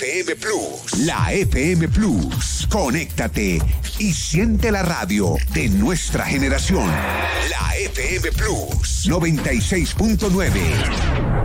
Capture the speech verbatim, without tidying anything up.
F M Plus. La F M Plus. Conéctate y siente la radio de nuestra generación. La F M Plus noventa y seis punto nueve.